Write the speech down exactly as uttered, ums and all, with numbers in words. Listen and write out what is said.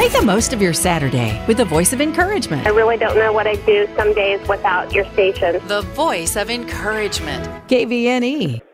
Make the most of your Saturday with the voice of encouragement. I really don't know what I'd do some days without your station. The voice of encouragement. K V N E.